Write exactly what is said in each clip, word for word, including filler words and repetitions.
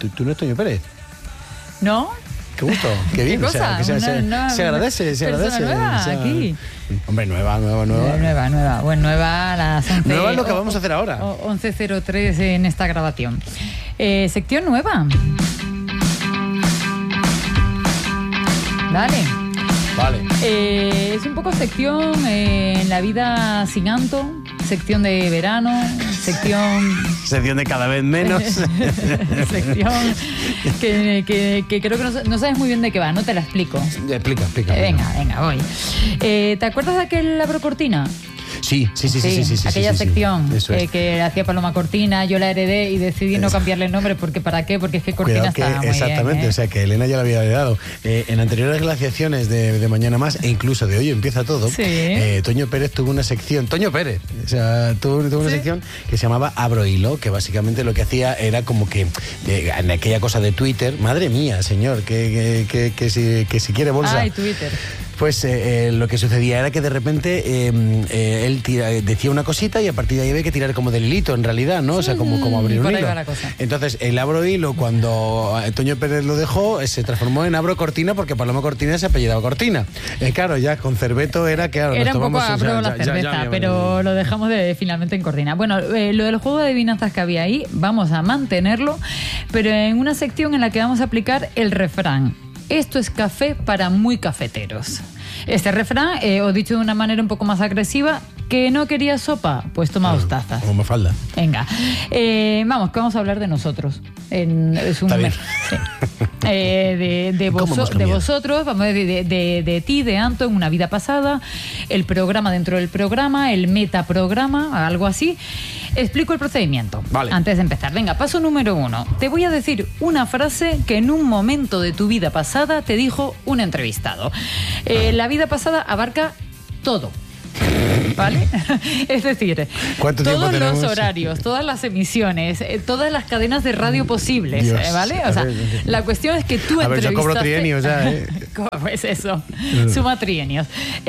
¿Tú, tú no eres Toño Pérez? ¿No? Qué gusto, qué bien. ¿Qué o sea, cosa? que se, Una, se, una, se agradece, se agradece. Nueva, o sea, aquí. Hombre, nueva, nueva, nueva. Nueva, nueva. Bueno, nueva a las once. Nueva es lo que vamos a hacer ahora. once cero tres en esta grabación. Eh, sección nueva. Dale. Vale. Eh, es un poco sección eh, en la vida sin Anto, sección de verano, sección... Sección de cada vez menos. sección que, que, que creo que no, no sabes muy bien de qué va, no te la explico. Explica, explica. Eh, venga, venga, voy. Eh, ¿Te acuerdas de aquel Abro Cortina? Sí, sí, sí, sí, sí, sí, sí, aquella sí, sí, sección sí. Eso es. eh, que hacía Paloma Cortina, yo la heredé y decidí no cambiarle el nombre porque ¿para qué? Porque es que Cortina Cuidado que, estaba muy exactamente, bien, ¿eh? O sea que Elena ya lo había heredado. Eh, en anteriores glaciaciones de, de Mañana Más, e incluso de Hoy Empieza Todo, Sí. eh, Toño Pérez tuvo una sección, Toño Pérez, o sea, tuvo, tuvo una Sí. sección que se llamaba Abro Hilo, que básicamente lo que hacía era como que, eh, en aquella cosa de Twitter, madre mía, señor, que, que, que, que, si, que si quiere bolsa. Ay, Twitter. Pues eh, eh, lo que sucedía era que de repente eh, eh, él tira, decía una cosita y a partir de ahí había que tirar como del hilito, en realidad, ¿no? O sea, como, como abrir un por ahí hilo. va la cosa. Entonces, el Abro Hilo, cuando Toño Pérez lo dejó, se transformó en Abro Cortina porque Paloma Cortina se apellidaba Cortina. Eh, claro, ya con Cerveto era que... Claro, Era nos un poco tomamos, abro o sea, la ya- ya- cerveza, ya- pero lo dejamos de, finalmente en Cortina. Bueno, eh, lo del juego de adivinanzas que había ahí, vamos a mantenerlo, pero en una sección en la que vamos a aplicar el refrán. Esto es café para muy cafeteros. Este refrán, eh, os dicho de una manera un poco más agresiva, que no quería sopa, pues toma dos tazas. Como Mafalda. Venga, eh, vamos, que vamos a hablar de nosotros. En, es un, Está bien. sí. eh, de, de, ¿Cómo voso- hemos de cambiado? vosotros, vamos, de, de, de, de ti, de Anto, en una vida pasada, el programa dentro del programa, el metaprograma, algo así. Explico el procedimiento. Vale. Antes de empezar. Venga, paso número uno. Te voy a decir una frase que en un momento de tu vida pasada te dijo un entrevistado. Eh, la vida pasada abarca todo. ¿Vale? Es decir, ¿Cuánto tiempo todos los tenemos? horarios, todas las emisiones, eh, todas las cadenas de radio posibles, Dios. eh, ¿vale? O sea, A ver, la cuestión es que tú A ver, yo cobro entrevistaste- trienios ya, ¿eh? Pues eso, suma trienios.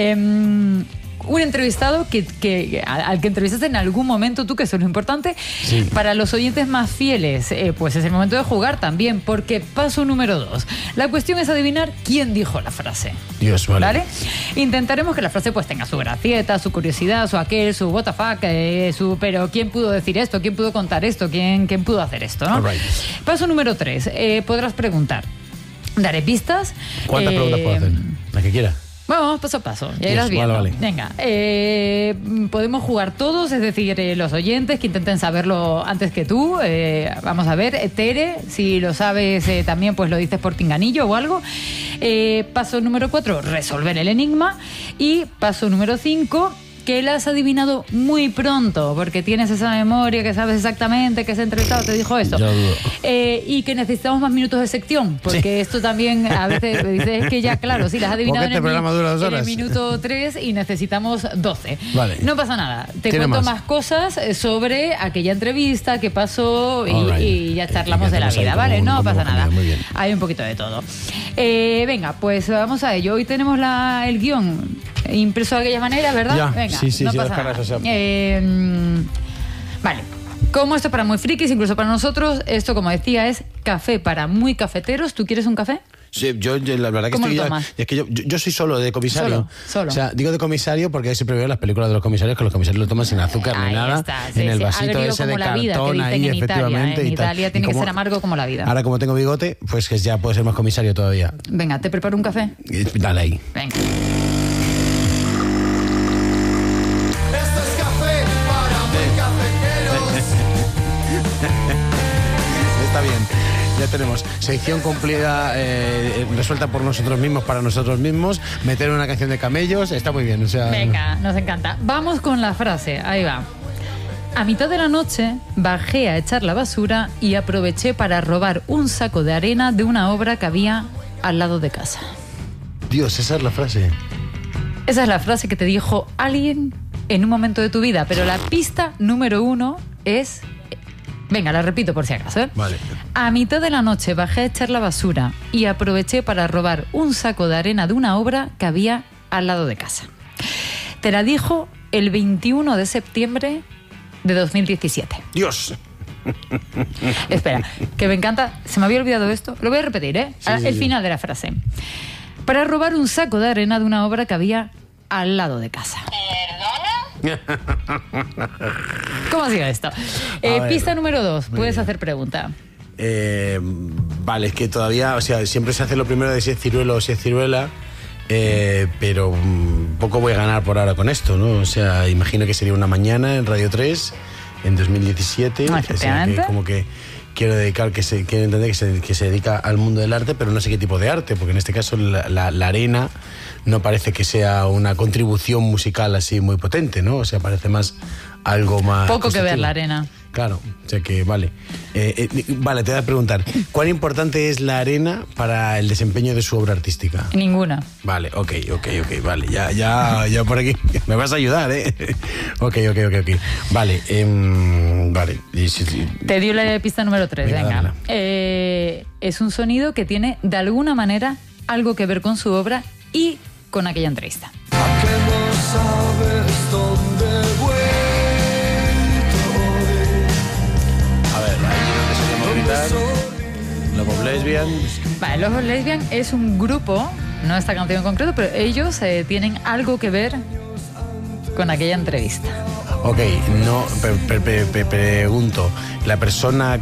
Em, un entrevistado que, que, al al que entrevistaste en algún momento tú, que eso es lo importante. Sí. Para los oyentes más fieles, eh, pues es el momento de jugar también, porque paso número dos. La cuestión es adivinar quién dijo la frase. Dios, vale. ¿Vale? Intentaremos que la frase pues tenga su gracieta, su curiosidad, su aquel, su what the fuck, eh, su pero quién pudo decir esto, quién pudo contar esto, quién, quién pudo hacer esto, ¿no? All right. Paso número tres. Eh, podrás preguntar. Daré pistas. ¿Cuántas eh, preguntas puedo hacer? La que quiera. Bueno, vamos paso a paso, ya Yes, irás viendo. vale, vale. Venga, eh, podemos jugar todos, es decir, eh, los oyentes que intenten saberlo antes que tú. Eh, vamos a ver, eh, Tere, si lo sabes eh, también, pues lo dices por tinganillo o algo. Eh, paso número cuatro, resolver el enigma. Y paso número cinco, que la has adivinado muy pronto, porque tienes esa memoria, que sabes exactamente que ese entrevistado te dijo eso. Ya lo dudo. Eh, y que necesitamos más minutos de sección, porque Sí. esto también a veces dices que ya, claro, si las has adivinado Porque en este el, mi- programa dura dos en el horas. minuto tres y necesitamos doce. Vale. No pasa nada. Te Tiene cuento más. más. cosas sobre aquella entrevista que pasó y, All right. y ya charlamos Y de la hacemos ahí vida, como ¿vale? un- No como pasa un nada. camino, muy bien. Hay un poquito de todo. Eh, venga, pues vamos a ello. Hoy tenemos la, el guión impreso de aquella manera, ¿verdad? Ya, Venga, sí, sí, no sí, pasa las caras, nada. o sea. Eh, mm, vale. Como esto para muy frikis, incluso para nosotros, esto, como decía, es café para muy cafeteros. ¿Tú quieres un café? Sí, yo, yo, la verdad que ¿Cómo estoy lo ya- tomas? es que yo, yo, yo soy solo de comisario. Solo, solo. O sea, digo de comisario porque siempre veo las películas de los comisarios que los comisarios lo toman sin azúcar Ahí ni nada. está, sí, en el sí, vasito agrio ese como de la vida, que cartón dicen ahí, en Italia, efectivamente. ¿eh? En y tal. Italia Y tiene que como- ser amargo como la vida. Ahora como tengo bigote, pues que ya puedo ser más comisario todavía. Venga, ¿te preparo un café? Y dale ahí. Venga. Esto es café para muy cafeteros. Está bien. Ya tenemos sección cumplida, eh, resuelta por nosotros mismos, para nosotros mismos. Meter una canción de camellos, está muy bien. O sea, Venga, nos encanta. Vamos con la frase, ahí va. A mitad de la noche bajé a echar la basura y aproveché para robar un saco de arena de una obra que había al lado de casa. Dios, esa es la frase. Esa es la frase que te dijo alguien en un momento de tu vida, pero la pista número uno es... Venga, la repito por si acaso, ¿eh? Vale. A mitad de la noche bajé a echar la basura y aproveché para robar un saco de arena de una obra que había al lado de casa. Te la dijo el veintiuno de septiembre de dos mil diecisiete. Dios. Espera, que me encanta. Se me había olvidado esto. Lo voy a repetir, ¿eh? Sí, sí, El sí. final de la frase. Para robar un saco de arena de una obra que había al lado de casa. ¿Cómo ha sido esto? Eh, ver. pista número dos. Muy Puedes bien. hacer pregunta. Eh, vale, es que todavía, o sea, siempre se hace lo primero de si es ciruelo o si es ciruela, eh, pero un poco voy a ganar por ahora con esto, ¿no? O sea, imagino que sería una mañana en Radio tres en dos mil diecisiete. Ah, O sea, que efectivamente. como que quiero dedicar, que se quiero entender que se, que se dedica al mundo del arte, pero no sé qué tipo de arte, porque en este caso la, la, la arena no parece que sea una contribución musical así muy potente, ¿no? O sea, parece más algo más... Poco que ver constructivo. la arena. Claro, o sea que vale. Eh, eh, vale, te voy a preguntar, ¿cuán importante es la arena para el desempeño de su obra artística? Ninguna. Vale, ok, ok, ok, vale, ya, ya, ya por aquí. Me vas a ayudar, ¿eh? Ok, ok, ok, ok. Vale, em, vale. Y si- si- Te dio la pista número tres. Venga, Venga. dámela. Eh, es un sonido que tiene de alguna manera algo que ver con su obra y con aquella entrevista. ¿A que no sabes dónde he vuelto hoy? A ver, ahí donde se llama gritar. Lobo Lesbian. Vale, Los Lesbian es un grupo, no esta canción en concreto, pero ellos eh, tienen algo que ver con aquella entrevista. Ok, no, pe- pe- pe- pe- pregunto, ¿la persona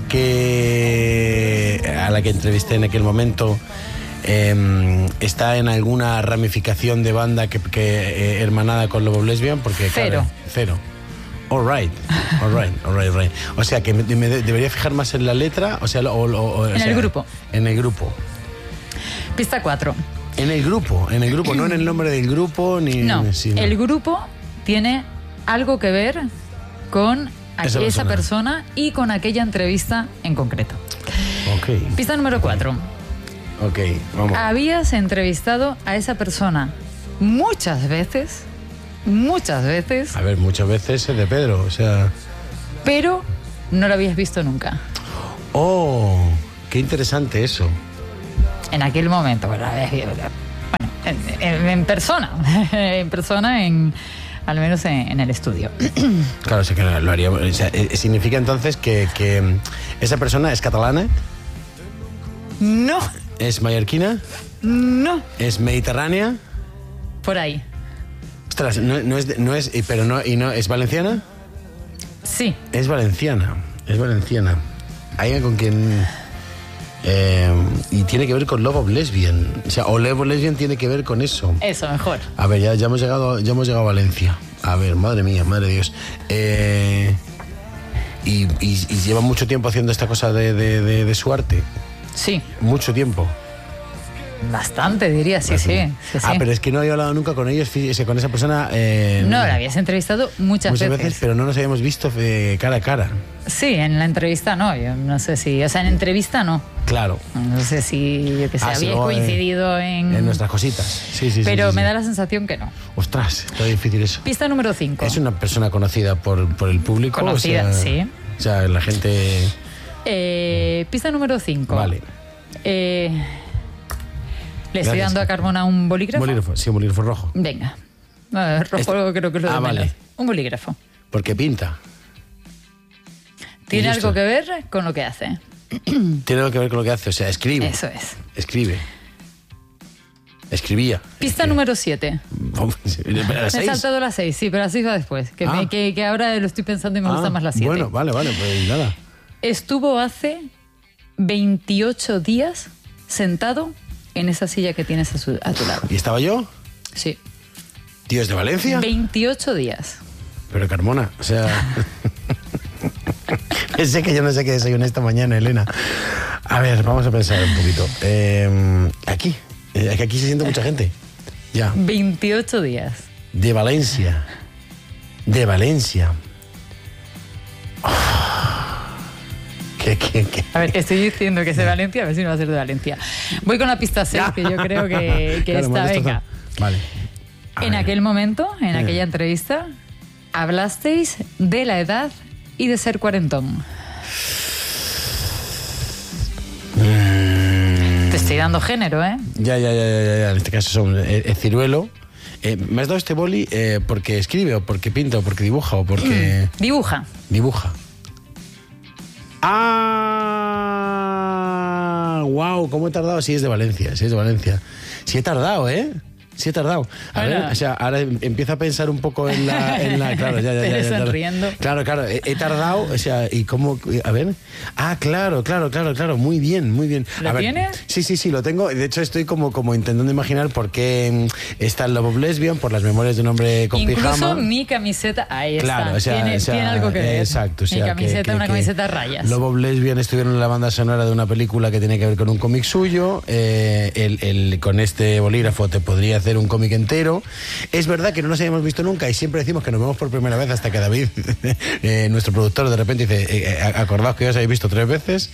que a la que entrevisté en aquel momento eh, está en alguna ramificación de banda que, que eh, hermanada con Lobo Lesbian? Porque Cero. claro, cero. All right, all right, all right, all right. O sea, que me, me de- debería fijar más en la letra, o sea, lo- o, o- o En el sea, grupo. En el grupo. Pista cuatro. En el grupo, en el grupo, no en el nombre del grupo ni... No, sí, no. el grupo tiene algo que ver con a- Esa esa, persona. persona y con aquella entrevista en concreto. Ok, Pista número cuatro. ok, vamos. Habías entrevistado a esa persona muchas veces, muchas veces, A ver, muchas veces es de Pedro, o sea... pero no lo habías visto nunca. Oh, qué interesante eso. En aquel momento, bueno, eh, bueno, en, en- en persona, en persona, en, al menos en, en el estudio. Claro, sí que lo haría. O sea, eh, significa entonces que, que mm, esa persona es catalana, No, es mallorquina, no, es mediterránea. por ahí. Ostras, no, no es, de- no es, y- pero no, y no es valenciana. Sí, Es valenciana, es valenciana. Alguien con quien eh, y tiene que ver con Love of Lesbian, o sea, o Love of Lesbian tiene que ver con eso. eso, mejor. A ver, ya, ya hemos llegado, ya hemos llegado a Valencia. A ver, madre mía, madre de Dios. Eh, y, y- y lleva mucho tiempo haciendo esta cosa de, de- de- de su arte. Sí, Mucho tiempo. bastante diría, sí, sí. sí, Ah, sí. pero es que no había hablado nunca con ellos, fí- con esa persona. eh, No, la habías entrevistado muchas, muchas veces. veces, pero no nos habíamos visto eh, cara a cara. Sí, en la entrevista no, yo no sé si, o sea, en entrevista no. Claro. No sé si, yo que sé, Ah, sí, habíais luego, eh, coincidido en... En nuestras cositas. Sí, sí, sí. pero sí, me sí. da la sensación que no. Ostras, está difícil eso. Pista número cinco. Es una persona conocida por, por el público. Conocida, o sea, sí. O sea, la gente. Eh, pista número cinco. Vale. Eh, ¿Le estoy Gracias. dando a Carmona un bolígrafo? Bolígrafo, sí, un bolígrafo rojo. Venga. A ver, rojo Este- creo que es lo de Ah, menos. vale. Un bolígrafo. Porque pinta. Tiene Y listo. algo que ver con lo que hace. Tiene algo que ver con lo que hace, o sea, escribe. Eso es. Escribe. Escribía. Pista número siete. Vamos, ¿a las Me he seis? saltado la seis, sí, pero la seis va después. Que, Ah. me- que, que ahora lo estoy pensando y me gusta Ah, más la siete. Bueno, vale, vale, pues nada. Estuvo hace veintiocho días sentado en esa silla que tienes a, su- a tu lado. ¿Y estaba yo? Sí. ¿Tío, es de Valencia? veintiocho días. Pero Carmona, o sea... Sé que yo no sé qué desayuné esta mañana, Elena. A ver, vamos a pensar un poquito. Eh, aquí, eh, que aquí se siente mucha gente. Ya. veintiocho días. De Valencia. De Valencia. ¿Qué, qué, qué? A ver, estoy diciendo que es de Valencia, a ver si no va a ser de Valencia. Voy con la pista seis, que yo creo que, que Claro, me está, has venga. destrozado. Vale. A En ver. aquel momento, en Eh. aquella entrevista, hablasteis de la edad y de ser cuarentón. Te estoy dando género, ¿eh? Ya, ya, ya, ya, ya. En este caso son eh, eh, ciruelo. Eh, ¿Me has dado este boli eh, porque escribe o porque pinta o porque dibuja o porque Dibuja. dibuja? Ah, wow, cómo he tardado. Sí, es de Valencia, sí es de Valencia. Sí he tardado, ¿eh? Sí he tardado. A Bueno. ver, o sea, ahora empiezo a pensar un poco en la... En la claro, ya, ya, ya, Te ya, ya, sonriendo. Claro, claro, he, he tardado, o sea, y cómo... A ver... Ah, claro, claro, claro, claro, muy bien, muy bien. ¿Lo A ver, tienes? Sí, sí, sí, lo tengo. De hecho, estoy como, como intentando imaginar por qué mm, está el Love of Lesbian, por las memorias de un hombre con Incluso pijama. mi camiseta, ahí Claro, está. o sea, tiene, o sea, tiene algo que ver. Exacto, o sea, mi camiseta, que- que- una que camiseta a rayas. Love of Lesbian estuvieron en la banda sonora de una película que tiene que ver con un cómic suyo. Eh, el, el- con este bolígrafo te podría hacer un cómic entero. Es verdad que no nos habíamos visto nunca y siempre decimos que nos vemos por primera vez hasta que David, eh, nuestro productor, de repente dice, eh, eh, acordaos que ya os habéis visto tres veces.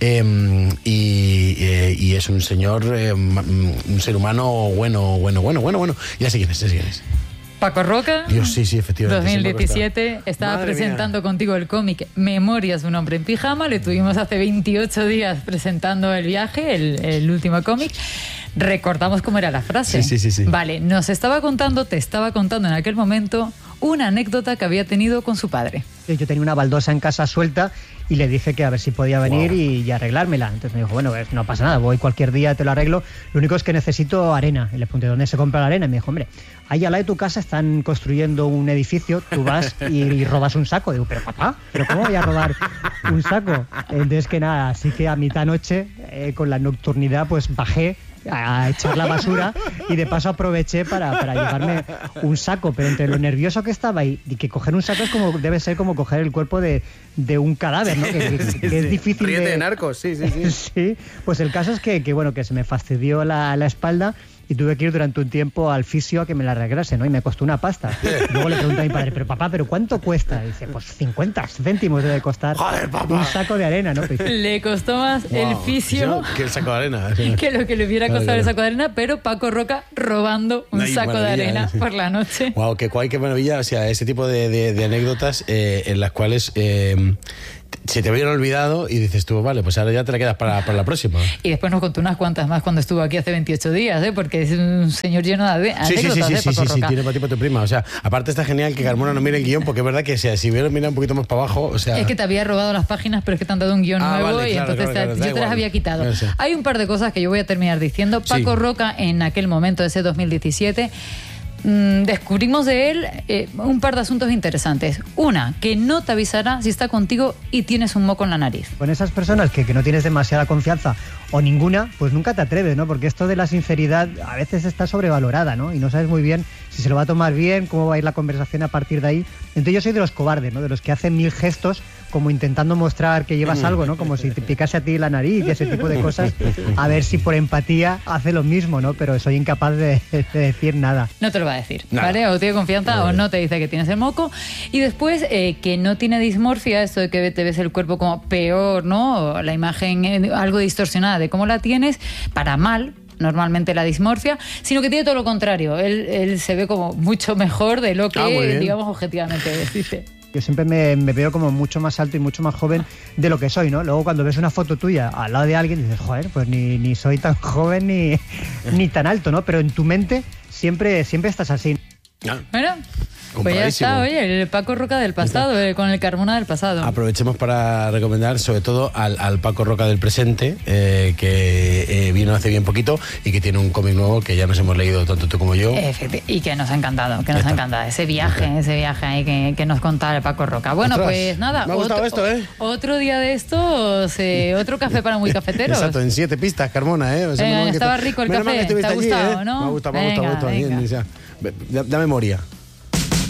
Eh, y, eh, y es un señor, eh, ma- un ser humano bueno, bueno, bueno, bueno, bueno. Ya sé quién es, ya sé quién es. Paco Roca. Dios, sí, sí, efectivamente. dos mil siempre me ha diecisiete costado. estaba Madre presentando mía. contigo el cómic Memorias de un hombre en pijama. Le tuvimos hace veintiocho días presentando el viaje, el, el último cómic. Recordamos cómo era la frase. Sí, sí, sí, sí. Vale, nos estaba contando, te estaba contando en aquel momento una anécdota que había tenido con su padre. Yo tenía una baldosa en casa suelta y le dije que a ver si podía venir Wow. y, y arreglármela. Entonces me dijo, bueno, pues no pasa nada, voy cualquier día, te lo arreglo. Lo único es que necesito arena. Y le pregunté, ¿dónde se compra la arena? Y me dijo, hombre, ahí al lado de tu casa están construyendo un edificio, tú vas y, y robas un saco. Digo, pero papá, ¿pero cómo voy a robar un saco? Entonces que nada, así que a mitad noche, eh, con la nocturnidad, pues bajé a echar la basura y de paso aproveché para, para llevarme un saco, pero entre lo nervioso que estaba y, y que coger un saco es como debe ser como coger el cuerpo de, de un cadáver, ¿no? Que, que- que es difícil Ríete de... de narcos, sí, sí, sí. Sí, pues el caso es que, que, bueno, que se me fastidió la, la espalda y tuve que ir durante un tiempo al fisio a que me la arreglase, ¿no? Y me costó una pasta. Luego le pregunté a mi padre, pero papá, ¿pero cuánto cuesta? Y dice, pues cincuenta céntimos debe costar Joder, papá. un saco de arena, ¿no? Pues, Le costó más el Wow, fisio eso, que el saco de arena. que lo que le hubiera Claro, costado el claro. saco de arena, pero Paco Roca robando un Ay, saco de maravilla, arena eh. por la noche. Wow, qué guay, qué maravilla. O sea, ese tipo de, de- de anécdotas eh, en las cuales eh, se te habían olvidado y dices tú, vale, pues ahora ya te la quedas para, para la próxima. Y después nos contó unas cuantas más cuando estuvo aquí hace veintiocho días, ¿eh? Porque es un señor lleno de ade- Sí, sí, sí, anécdotas, sí, ¿eh? sí, Paco sí, sí, Roca. tiene para ti, para tu prima. O sea, aparte está genial que Carmona no mire el guión, porque es verdad que o sea, si hubiera mirado un poquito más para abajo, o sea... Es que te había robado las páginas, pero es que te han dado un guión Ah, nuevo vale, y claro, entonces claro, te- claro, da yo te las igual. había quitado. No sé. Hay un par de cosas que yo voy a terminar diciendo. Paco Sí. Roca, en aquel momento, ese dos mil diecisiete, mm, descubrimos de él eh, un par de asuntos interesantes. Una, que no te avisará si está contigo y tienes un moco en la nariz. con esas personas que, que no tienes demasiada confianza o ninguna, pues nunca te atreves, ¿no? Porque esto de la sinceridad a veces está sobrevalorada, ¿no? Y no sabes muy bien si se lo va a tomar bien, cómo va a ir la conversación a partir de ahí. Entonces yo soy de los cobardes, ¿no? De los que hacen mil gestos como intentando mostrar que llevas algo, ¿no? Como si te picase a ti la nariz y ese tipo de cosas. A ver si por empatía hace lo mismo, ¿no? Pero soy incapaz de, de decir nada. No te lo va a decir, Nada. ¿vale? O tiene confianza Nada. o no te dice que tienes el moco. Y después, eh, que no tiene dismorfia, esto de que te ves el cuerpo como peor, ¿no? O la imagen eh, algo distorsionada de cómo la tienes, para mal, normalmente la dismorfia, sino que tiene todo lo contrario. Él, él se ve como mucho mejor de lo que, Ah, muy bien. digamos, objetivamente dice. Yo siempre me, me veo como mucho más alto y mucho más joven de lo que soy, ¿no? Luego cuando ves una foto tuya al lado de alguien dices, joder, pues ni, ni soy tan joven ni, ni tan alto, ¿no? Pero en tu mente siempre, siempre estás así. Ah, Bueno, pues ya compradísimo. está, oye, el Paco Roca del pasado, eh, con el Carmona del pasado. Aprovechemos para recomendar sobre todo al, al Paco Roca del presente, eh, que eh, vino hace bien poquito y que tiene un cómic nuevo que ya nos hemos leído tanto tú como yo. Efecti- Y que nos ha encantado, que Ya nos ha está. encantado. Ese viaje, ese viaje ahí que, que nos contaba el Paco Roca. Bueno, Ostras, pues nada. me ha gustado esto, ¿eh? Otro día de estos, eh, otro café para muy cafeteros. Exacto, en siete pistas, Carmona, ¿eh? O sea, Venga, menos mal que estaba te- rico el menos mal café, que estuviste ¿te ha allí, gustado, ¿eh? no? Me ha gustado, me ha gustado, me ha Venga, gustado. Bien, venga. o sea, da- da memoria.